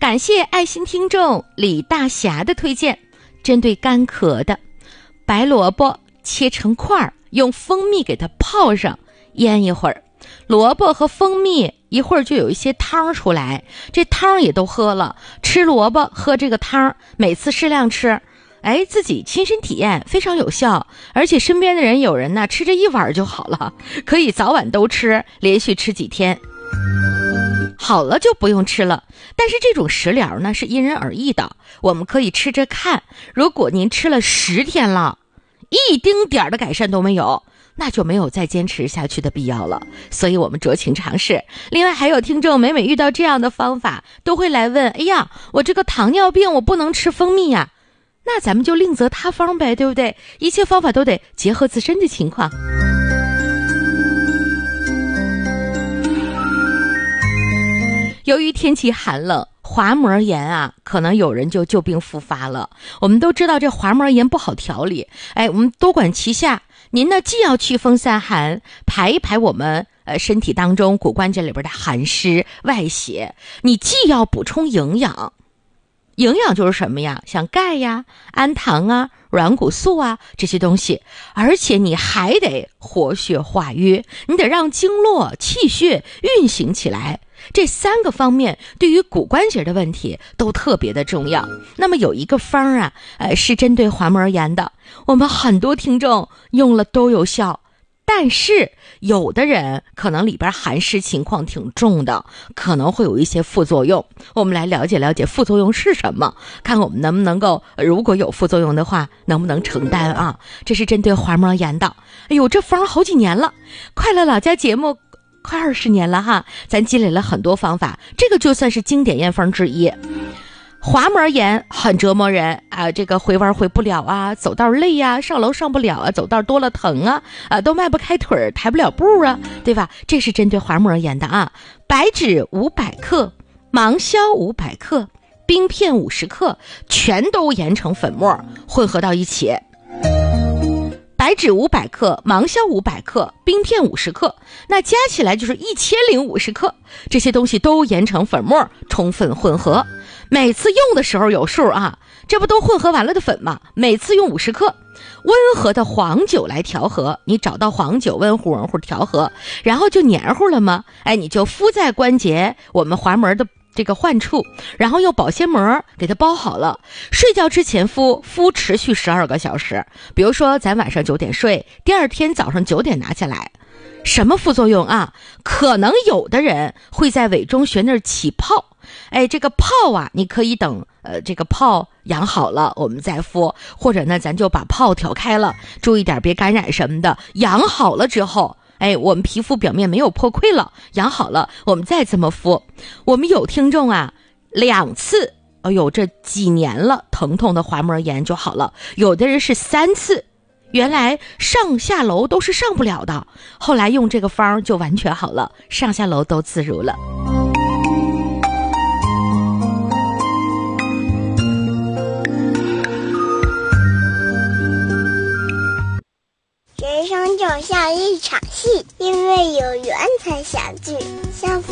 感谢爱心听众李大侠的推荐，针对干咳的，白萝卜切成块，用蜂蜜给它泡上，腌一会儿。萝卜和蜂蜜一会儿就有一些汤出来，这汤也都喝了，吃萝卜喝这个汤，每次适量吃。自己亲身体验非常有效，而且身边的人有人呢吃这一碗就好了，可以早晚都吃，连续吃几天。好了就不用吃了，但是这种食疗呢是因人而异的，我们可以吃着看。如果您吃了10天了，一丁点儿的改善都没有，那就没有再坚持下去的必要了，所以我们酌情尝试。另外还有听众每遇到这样的方法都会来问，我这个糖尿病我不能吃蜂蜜呀，那咱们就另择他方呗，对不对？一切方法都得结合自身的情况。由于天气寒冷，滑膜炎可能有人就旧病复发了。我们都知道这滑膜炎不好调理，我们多管齐下。您呢既要祛风散寒，排一排我们身体当中骨关节里边的寒湿外邪，你既要补充营养，营养就是什么呀？像钙呀、氨糖软骨素这些东西，而且你还得活血化瘀，你得让经络气血运行起来。这3个方面对于骨关节的问题都特别的重要。那么有一个方是针对滑膜炎的，我们很多听众用了都有效，但是有的人可能里边寒湿情况挺重的，可能会有一些副作用。我们来了解了解副作用是什么，看我们能不能够，如果有副作用的话能不能承担这是针对滑膜炎的。这方好几年了，快乐老家节目快20年了咱积累了很多方法，这个就算是经典验方之一。滑膜炎很折磨人这个回弯回不了走道累上楼上不了走道多了疼都迈不开腿抬不了步对吧？这是针对滑膜炎的白芷500克，芒硝500克，冰片50克，全都研成粉末混合到一起。白芷500克，芒硝500克，冰片50克，那加起来就是1050克。这些东西都研成粉末，充分混合。每次用的时候有数这不都混合完了的粉吗？每次用50克。温和的黄酒来调和，你找到黄酒温乎调和，然后就黏糊了吗？你就敷在关节我们滑膜的这个患处，然后用保鲜膜给它包好了，睡觉之前敷持续12个小时。比如说咱晚上9点睡，第二天早上9点拿下来。什么副作用可能有的人会在委中穴那儿起泡，这个泡你可以等这个泡养好了我们再敷，或者呢咱就把泡挑开了，注意点别感染什么的。养好了之后我们皮肤表面没有破溃了，养好了我们再这么敷。我们有听众2次这几年了疼痛的滑膜炎就好了，有的人是3次，原来上下楼都是上不了的，后来用这个方就完全好了，上下楼都自如了。 人生就像一场戏，因为有缘才相聚，相